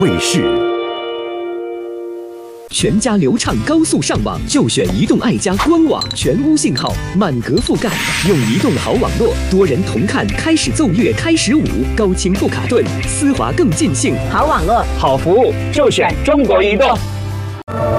卫视。全家流畅高速上网就选移动爱家官网，全屋信号满格覆盖，用移动好网络，多人同看，开始奏乐，开始舞，高清不卡顿，丝滑更尽兴。 好网络， 好服务，就选中国移动。